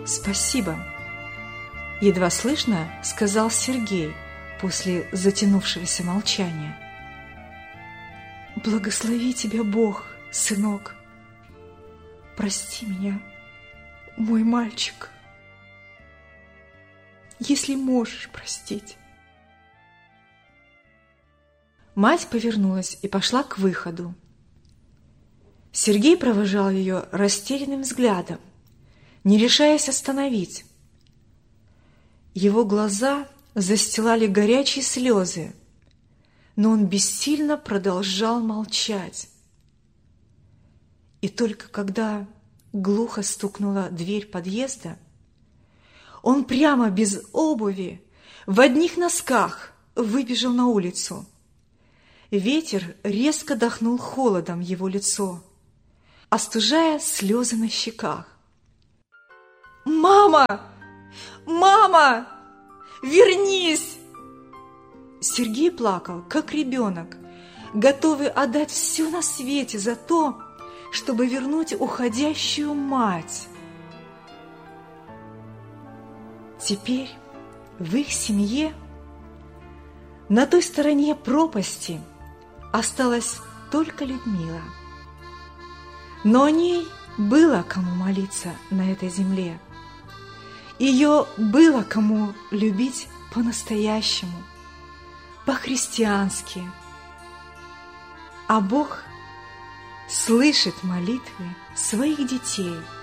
«Спасибо», — едва слышно сказал Сергей после затянувшегося молчания. «Благослови тебя Бог, сынок. Прости меня, мой мальчик, если можешь простить». Мать повернулась и пошла к выходу. Сергей провожал ее растерянным взглядом, не решаясь остановить. Его глаза застилали горячие слезы, но он бессильно продолжал молчать. И только когда глухо стукнула дверь подъезда, он прямо без обуви, в одних носках, выбежал на улицу. Ветер резко дохнул холодом его лицо, остужая слезы на щеках. «Мама! Мама! Вернись!» Сергей плакал, как ребенок, готовый отдать все на свете за то, чтобы вернуть уходящую мать. Теперь в их семье, на той стороне пропасти, осталась только Людмила. Но о ней было кому молиться на этой земле. Ее было кому любить по-настоящему, по-христиански. А Бог слышит молитвы своих детей.